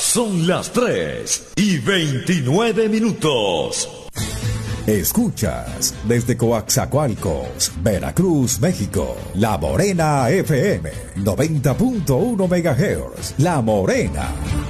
Son las 3:29. Escuchas desde Coaxacualcos, Veracruz, México, La Morena FM, 90.1 MHz. La Morena.